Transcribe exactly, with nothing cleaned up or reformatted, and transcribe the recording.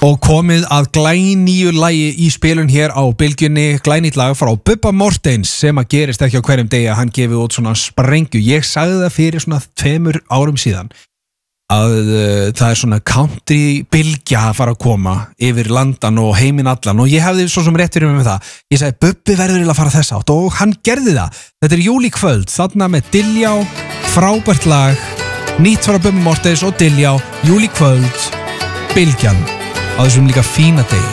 Og komið að glænýju lagi í spilun hér á Bylgjunni, glænýtt lag frá Bubba Mortens sem að gerist ekki á hverjum degi að hann gefi út svona sprengju. Ég sagði það fyrir svona tveimur árum síðan að uh, það er svona country bylgja að fara að koma yfir landan og heiminn allan og ég hefði svo sem rétt fyrir mig með það. Ég sagði Bubbi verður að fara þess átt og hann gerði það. Þetta er júlíkvöld, þarna með Diljá, frábært lag, nýtt frá Bubba Mortens og Diljá, júlíkvöld, Bylgjan. Á þessum líka fína degi.